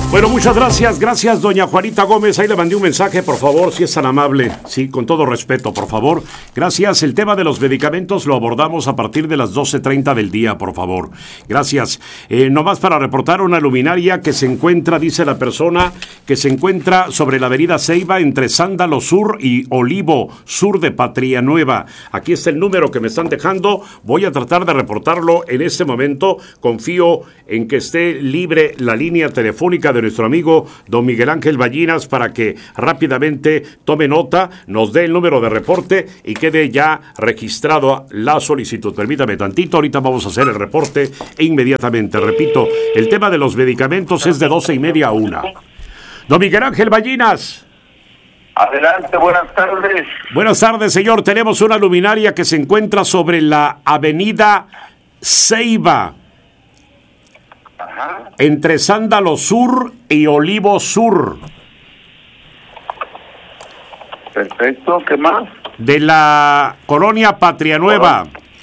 Bueno, muchas gracias. Gracias, doña Juanita Gómez. Ahí le mandé un mensaje, por favor, si es tan amable. Sí, con todo respeto, por favor. Gracias. El tema de los medicamentos lo abordamos a partir de las 12:30 del día, por favor. Gracias. Nomás para reportar una luminaria que se encuentra, dice la persona, que se encuentra sobre la avenida Ceiba entre Sándalo Sur y Olivo Sur de Patria Nueva. Aquí está el número que me están dejando. Voy a tratar de reportarlo en este momento. Confío en que esté libre la línea telefónica de nuestro amigo don Miguel Ángel Ballinas para que rápidamente tome nota, nos dé el número de reporte y quede ya registrado la solicitud. Permítame tantito, ahorita vamos a hacer el reporte inmediatamente. Repito, el tema de los medicamentos es de 12:30 a 1. Don Miguel Ángel Ballinas. Adelante, buenas tardes. Buenas tardes, señor. Tenemos una luminaria que se encuentra sobre la avenida Ceiba. Ajá. Entre Sándalo Sur y Olivo Sur. Perfecto, ¿qué más? De la colonia Patria Nueva.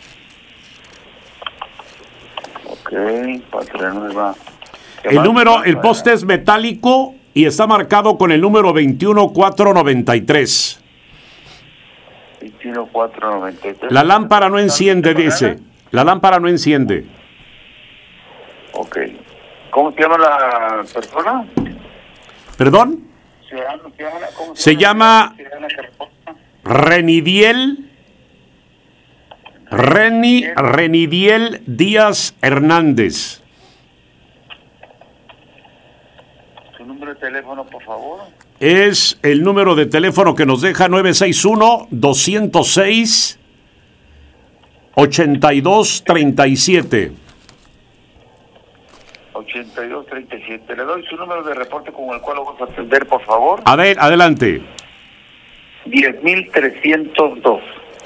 Ok, Patria Nueva. El número, el poste es metálico y está marcado con el número 21493. 21493. La lámpara no enciende, dice. La lámpara no enciende. Ok. ¿Cómo se llama la persona? ¿Perdón? Se llama Renidiel Díaz Hernández. ¿Su número de teléfono, por favor? Es el número de teléfono que nos deja 961-206-8237. 8237. Le doy su número de reporte con el cual lo vamos a atender, por favor. A ver, adelante. 10,302.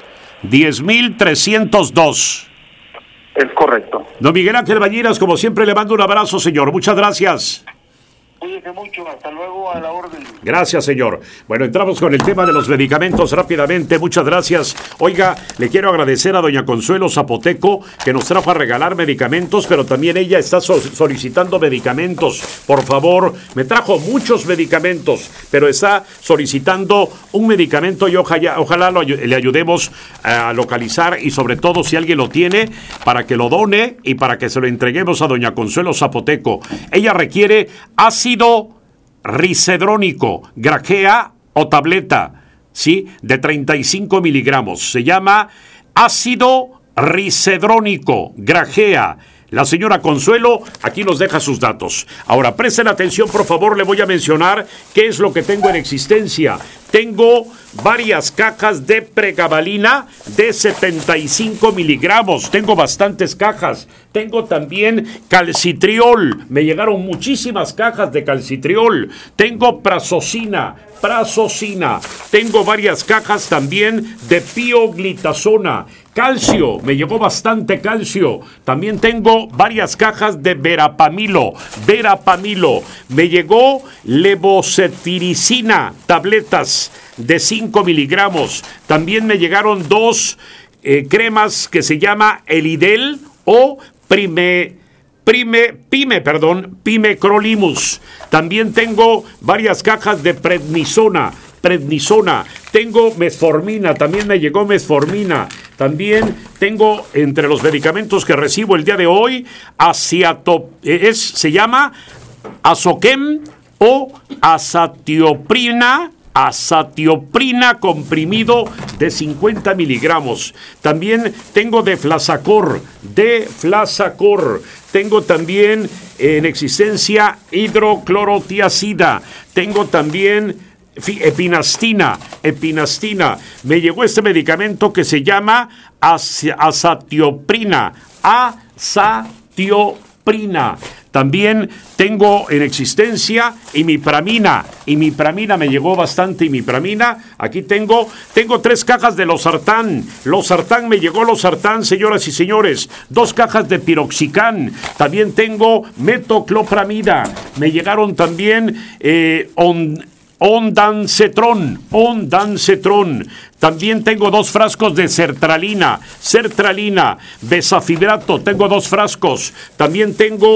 10,302. Es correcto. Don Miguel Ángel Ballinas, como siempre, le mando un abrazo, señor. Muchas gracias. Cuídese mucho, hasta luego, a la orden. Gracias, señor. Bueno, entramos con el tema de los medicamentos rápidamente. Muchas gracias. Oiga, le quiero agradecer a doña Consuelo Zapoteco, que nos trajo a regalar medicamentos, pero también ella está solicitando medicamentos. Por favor, me trajo muchos medicamentos, pero está solicitando un medicamento y ojalá le ayudemos a localizar y sobre todo si alguien lo tiene, para que lo done y para que se lo entreguemos a doña Consuelo Zapoteco. Ella requiere ácido risedrónico, grajea o tableta, ¿sí? De 35 miligramos. Se llama ácido risedrónico, grajea. La señora Consuelo aquí nos deja sus datos. Ahora, presten atención, por favor, le voy a mencionar qué es lo que tengo en existencia. Tengo varias cajas de pregabalina de 75 miligramos. Tengo bastantes cajas. Tengo también calcitriol. Me llegaron muchísimas cajas de calcitriol. Tengo prazosina. Tengo varias cajas también de pioglitazona. Calcio, me llegó bastante calcio. También tengo varias cajas de verapamilo. Me llegó levocetiricina, tabletas de 5 miligramos. También me llegaron dos cremas que se llama Elidel o Pimecrolimus. También tengo varias cajas de prednisona. Tengo metformina, también me llegó metformina. También tengo entre los medicamentos que recibo el día de hoy, se llama Azoquem o azatioprina comprimido de 50 miligramos. También tengo deflasacor. Tengo también en existencia hidroclorotiazida. Tengo también epinastina. Me llegó este medicamento que se llama azatioprina. También tengo en existencia imipramina. Me llegó bastante imipramina. Aquí tengo 3 cajas de losartán. Me llegó losartán, señoras y señores. 2 cajas de piroxicam. También tengo metoclopramida. Me llegaron también Ondansetron. También tengo 2 frascos de sertralina, besafibrato, tengo 2 frascos. También tengo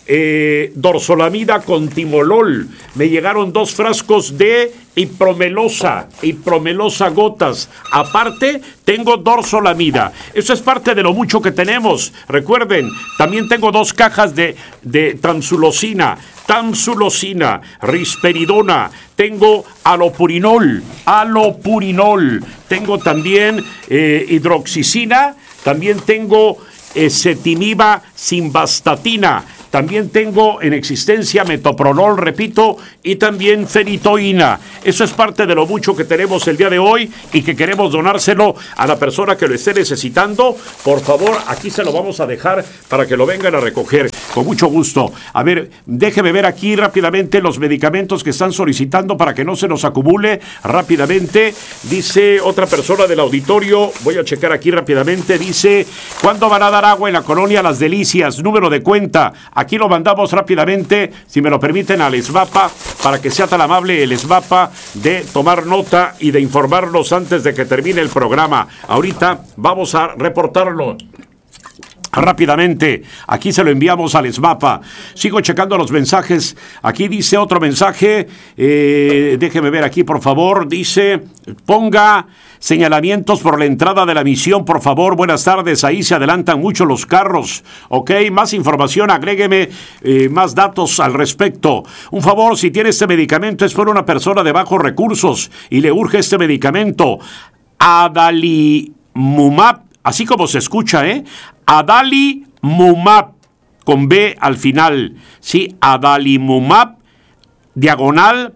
dorsolamida con timolol. Me llegaron 2 frascos de ipromelosa gotas. Aparte, tengo dorsolamida. Eso es parte de lo mucho que tenemos. Recuerden, también tengo 2 cajas de tamsulosina, risperidona. Tengo alopurinol. Tengo también hidroxicina. También tengo ezetimiba simvastatina. También tengo en existencia metoprolol, repito, y también fenitoína. Eso es parte de lo mucho que tenemos el día de hoy y que queremos donárselo a la persona que lo esté necesitando. Por favor, aquí se lo vamos a dejar para que lo vengan a recoger. Con mucho gusto. A ver, déjeme ver aquí rápidamente los medicamentos que están solicitando para que no se nos acumule rápidamente. Dice otra persona del auditorio, voy a checar aquí rápidamente, dice, ¿cuándo van a dar agua en la colonia Las Delicias? Número de cuenta. Aquí lo mandamos rápidamente, si me lo permiten, al SBAPA, para que sea tan amable el SBAPA de tomar nota y de informarnos antes de que termine el programa. Ahorita vamos a reportarlo rápidamente. Aquí se lo enviamos al SBAPA. Sigo checando los mensajes. Aquí dice otro mensaje. Déjeme ver aquí, por favor. Dice, ponga señalamientos por la entrada de la misión, por favor. Buenas tardes. Ahí se adelantan mucho los carros. Ok, más información, agrégueme más datos al respecto. Un favor, si tiene este medicamento, es por una persona de bajos recursos y le urge este medicamento. Adalimumab, así como se escucha, Adalimumab, con B al final. Sí, Adalimumab, diagonal,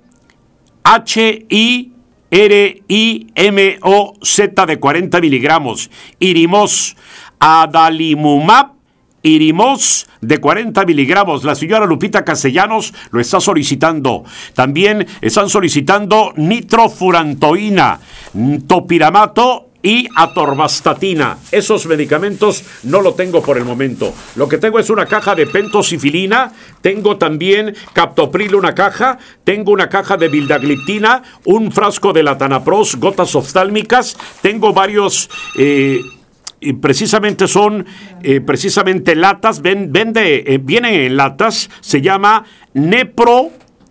HIRIMOZ de 40 miligramos. Adalimumab, Irimos de 40 miligramos. La señora Lupita Castellanos lo está solicitando. También están solicitando nitrofurantoína, topiramato y atorvastatina. Esos medicamentos no lo tengo por el momento. Lo que tengo es una caja de pentosifilina, tengo también captopril, una caja, tengo una caja de vildagliptina, un frasco de latanapros, gotas oftálmicas, tengo varios y precisamente son latas, vienen en latas, se llama Nepro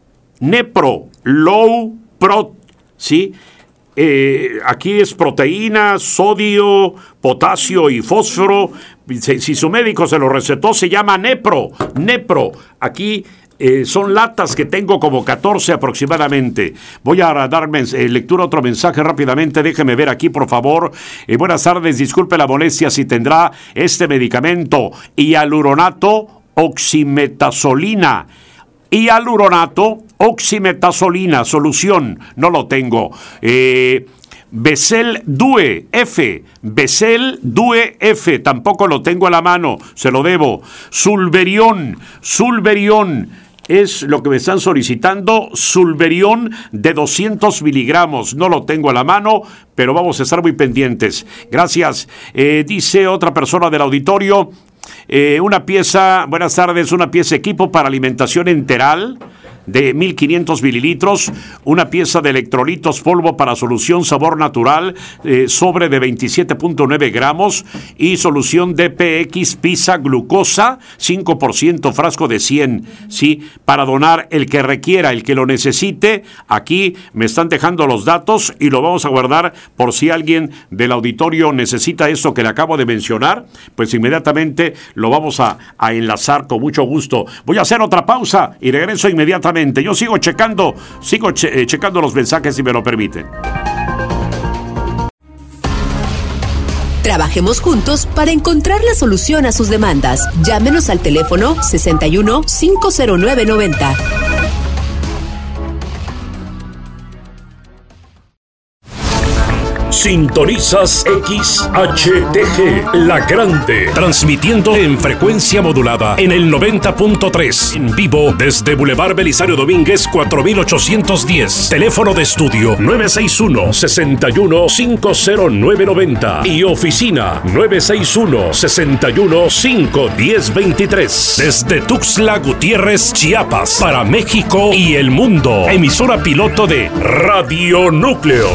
Low Pro, ¿sí? Aquí es proteína, sodio, potasio y fósforo. Si su médico se lo recetó, se llama Nepro. Aquí son latas que tengo como 14 aproximadamente. Voy a dar lectura a otro mensaje rápidamente. Déjeme ver aquí, por favor. Buenas tardes, disculpe la molestia, si tendrá este medicamento. Hialuronato oximetazolina. Solución, no lo tengo. Besel Due F, tampoco lo tengo a la mano, se lo debo. Sulverión, es lo que me están solicitando, Sulverión de 200 miligramos, no lo tengo a la mano, pero vamos a estar muy pendientes. Gracias. Dice otra persona del auditorio, una pieza, buenas tardes, una pieza equipo para alimentación enteral de 1500 mililitros, una pieza de electrolitos polvo para solución sabor natural, sobre de 27.9 gramos, y solución DPX pisa glucosa 5%, frasco de 100, ¿sí? Para donar el que requiera, el que lo necesite. Aquí me están dejando los datos y lo vamos a guardar por si alguien del auditorio necesita eso que le acabo de mencionar, pues inmediatamente lo vamos a enlazar con mucho gusto. Voy a hacer otra pausa y regreso inmediatamente. Yo sigo checando los mensajes, si me lo permiten. Trabajemos juntos para encontrar la solución a sus demandas. Llámenos al teléfono 61 509 90. Sintonizas XHTG, La Grande, transmitiendo en frecuencia modulada en el 90.3, en vivo desde Boulevard Belisario Domínguez 4810, teléfono de estudio 961-61-50990 y oficina 961-61-51023, desde Tuxtla Gutiérrez, Chiapas, para México y el mundo. Emisora piloto de Radio Núcleo.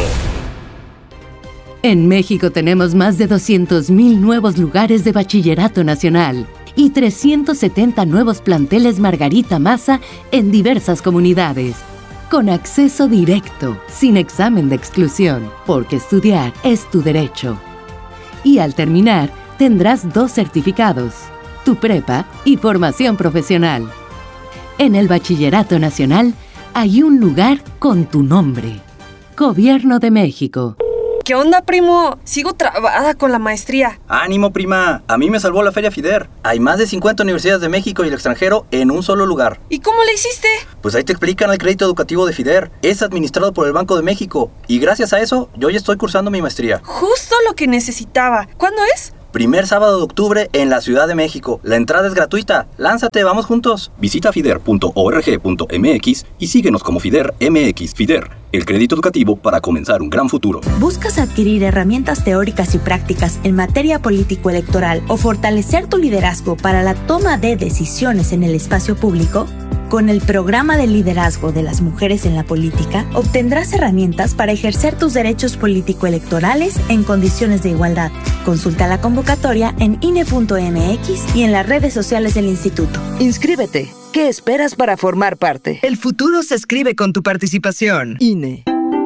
En México tenemos más de 200,000 nuevos lugares de bachillerato nacional y 370 nuevos planteles Margarita Maza en diversas comunidades. Con acceso directo, sin examen de exclusión, porque estudiar es tu derecho. Y al terminar, tendrás 2 certificados, tu prepa y formación profesional. En el Bachillerato Nacional hay un lugar con tu nombre. Gobierno de México. ¿Qué onda, primo? Sigo trabada con la maestría. ¡Ánimo, prima! A mí me salvó la Feria FIDER. Hay más de 50 universidades de México y el extranjero en un solo lugar. ¿Y cómo le hiciste? Pues ahí te explican el crédito educativo de FIDER. Es administrado por el Banco de México. Y gracias a eso, yo ya estoy cursando mi maestría. Justo lo que necesitaba. ¿Cuándo es? Primer sábado de octubre en la Ciudad de México. La entrada es gratuita. ¡Lánzate, vamos juntos! Visita fider.org.mx y síguenos como FIDER MX. FIDER, el crédito educativo para comenzar un gran futuro. ¿Buscas adquirir herramientas teóricas y prácticas en materia político-electoral o fortalecer tu liderazgo para la toma de decisiones en el espacio público? Con el programa de liderazgo de las mujeres en la política, obtendrás herramientas para ejercer tus derechos político-electorales en condiciones de igualdad. Consulta la convocatoria en INE.mx y en las redes sociales del instituto. Inscríbete. ¿Qué esperas para formar parte? El futuro se escribe con tu participación. INE.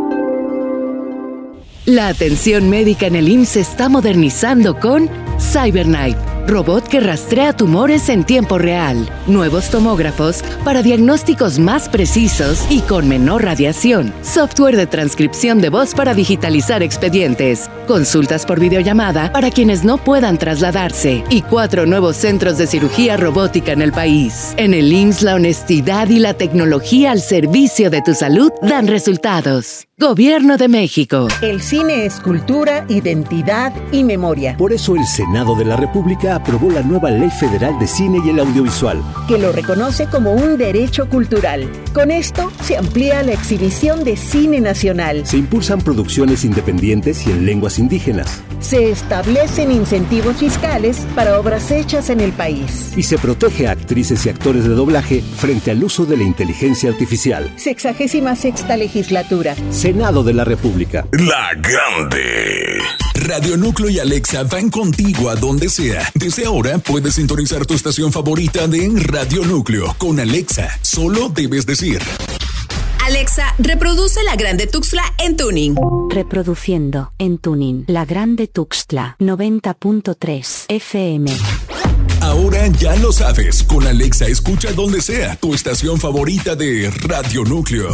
La atención médica en el IMSS se está modernizando con CyberKnife, robot que rastrea tumores en tiempo real, nuevos tomógrafos para diagnósticos más precisos y con menor radiación, software de transcripción de voz para digitalizar expedientes, consultas por videollamada para quienes no puedan trasladarse y 4 nuevos centros de cirugía robótica en el país. En el IMSS, la honestidad y la tecnología al servicio de tu salud dan resultados. Gobierno de México. El cine es cultura, identidad y memoria. Por eso el Senado de la República aprobó la nueva Ley Federal de Cine y el Audiovisual, que lo reconoce como un derecho cultural. Con esto se amplía la exhibición de cine nacional. Se impulsan producciones independientes y en lenguas indígenas. Se establecen incentivos fiscales para obras hechas en el país. Y se protege a actrices y actores de doblaje frente al uso de la inteligencia artificial. 66ª legislatura. Senado de la República. La Grande. Radio Núcleo y Alexa van contigo a donde sea. Desde ahora puedes sintonizar tu estación favorita de Radio Núcleo con Alexa. Solo debes decir: Alexa, reproduce La Grande Tuxtla en tuning. Reproduciendo en tuning La Grande Tuxtla 90.3 FM. Ahora ya lo sabes. Con Alexa escucha donde sea tu estación favorita de Radio Núcleo.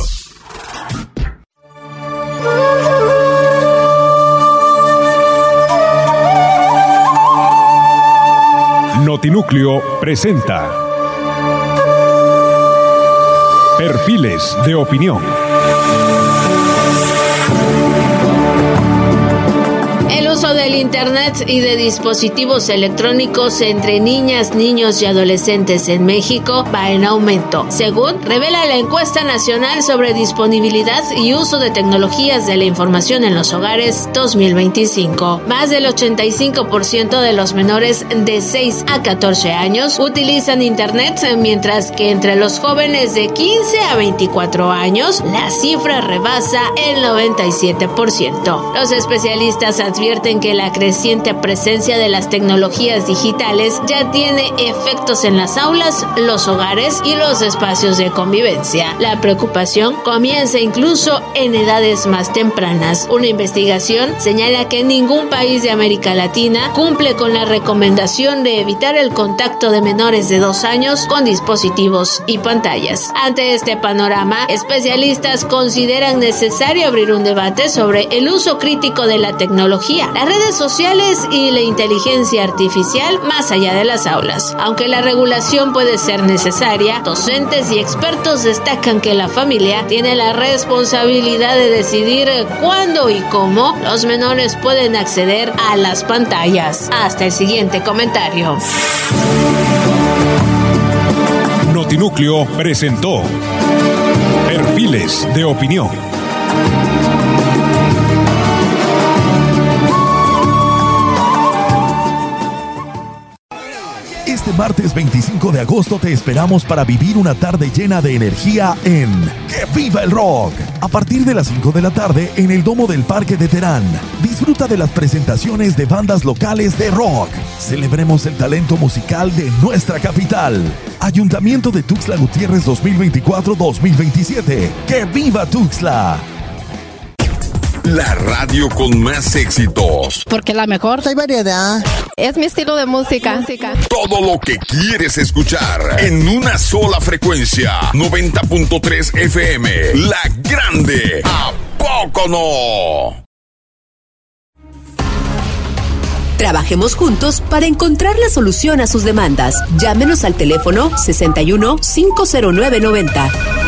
Notinúcleo presenta Perfiles de Opinión. El uso del Internet y de dispositivos electrónicos entre niñas, niños y adolescentes en México va en aumento, según revela la encuesta nacional sobre disponibilidad y uso de tecnologías de la información en los hogares 2025. Más del 85% de los menores de 6 a 14 años utilizan Internet, mientras que entre los jóvenes de 15 a 24 años la cifra rebasa el 97%. Los especialistas advierten que la creciente presencia de las tecnologías digitales ya tiene efectos en las aulas, los hogares y los espacios de convivencia. La preocupación comienza incluso en edades más tempranas. Una investigación señala que ningún país de América Latina cumple con la recomendación de evitar el contacto de menores de 2 años con dispositivos y pantallas. Ante este panorama, especialistas consideran necesario abrir un debate sobre el uso crítico de la tecnología, las redes sociales y la inteligencia artificial más allá de las aulas. Aunque la regulación puede ser necesaria, docentes y expertos destacan que la familia tiene la responsabilidad de decidir cuándo y cómo los menores pueden acceder a las pantallas. Hasta el siguiente comentario. Notinúcleo presentó Perfiles de Opinión. Este martes 25 de agosto te esperamos para vivir una tarde llena de energía en ¡Que Viva el Rock! A partir de las 5 de la tarde en el Domo del Parque de Terán. Disfruta de las presentaciones de bandas locales de rock. Celebremos el talento musical de nuestra capital. Ayuntamiento de Tuxtla Gutiérrez 2024-2027. ¡Que viva Tuxtla! La radio con más éxitos. Porque la mejor hay variedad. Es mi estilo de música. Todo lo que quieres escuchar en una sola frecuencia. 90.3 FM. La Grande. ¿A poco no? Trabajemos juntos para encontrar la solución a sus demandas. Llámenos al teléfono 61 509 90.